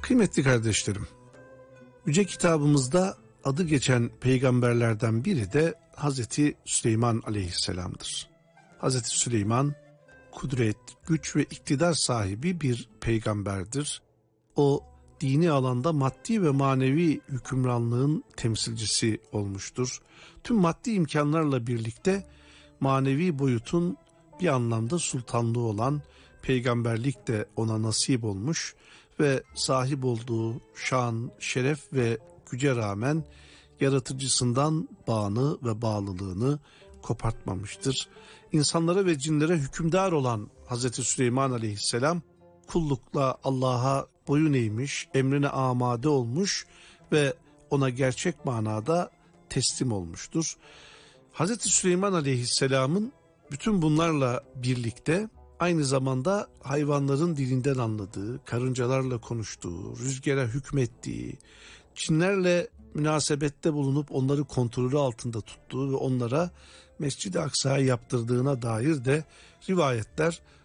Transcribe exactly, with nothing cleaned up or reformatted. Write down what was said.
Kıymetli kardeşlerim, Yüce kitabımızda adı geçen peygamberlerden biri de Hazreti Süleyman Aleyhisselam'dır. Hazreti Süleyman kudret, güç ve iktidar sahibi bir peygamberdir. O dini alanda maddi ve manevi hükümranlığın temsilcisi olmuştur. Tüm maddi imkanlarla birlikte manevi boyutun bir anlamda sultanlığı olan peygamberlik de ona nasip olmuş ve sahip olduğu şan, şeref ve güce rağmen yaratıcısından bağını ve bağlılığını kopartmamıştır. İnsanlara ve cinlere hükümdar olan Hazreti Süleyman Aleyhisselam kullukla Allah'a boyun eğmiş, emrine amade olmuş ve ona gerçek manada teslim olmuştur. Hazreti Süleyman Aleyhisselam'ın bütün bunlarla birlikte aynı zamanda hayvanların dilinden anladığı, karıncalarla konuştuğu, rüzgara hükmettiği, cinlerle münasebette bulunup onları kontrolü altında tuttuğu ve onlara Mescid-i Aksa'yı yaptırdığına dair de rivayetler